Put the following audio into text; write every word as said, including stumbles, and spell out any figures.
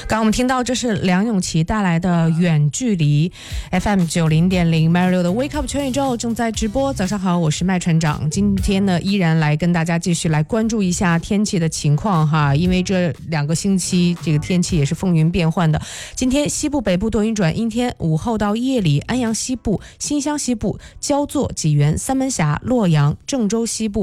刚刚我们听到这是梁咏琪带来的远距离。 F M 九零点零 Mario 的 Wake Up 全宇宙正在直播。早上好，我是麦船长。今天呢依然来跟大家继续来关注一下天气的情况哈，因为这两个星期这个天气也是风云变幻的。今天西部北部多云转阴天，午后到夜里安阳西部、新乡西部、焦作、济源、三门峡、洛阳、郑州西部